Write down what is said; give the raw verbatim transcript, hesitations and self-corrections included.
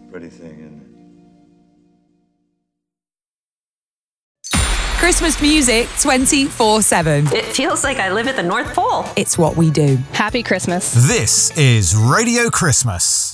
pretty thing, isn't it? Christmas music twenty-four seven. It feels like I live at the North Pole. It's what we do. Happy Christmas. This is Radio Christmas.